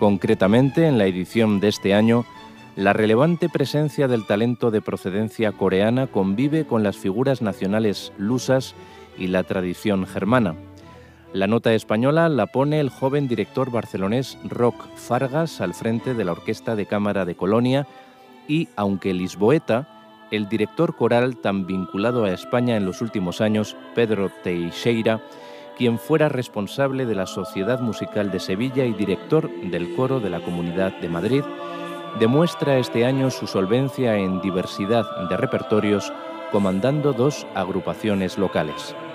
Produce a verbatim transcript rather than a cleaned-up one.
Concretamente, en la edición de este año, la relevante presencia del talento de procedencia coreana convive con las figuras nacionales lusas y la tradición germana. La nota española la pone el joven director barcelonés Roc Fargas al frente de la Orquesta de Cámara de Colonia y, aunque lisboeta, el director coral tan vinculado a España en los últimos años, Pedro Teixeira, quien fuera responsable de la Sociedad Musical de Sevilla y director del coro de la Comunidad de Madrid, demuestra este año su solvencia en diversidad de repertorios, comandando dos agrupaciones locales.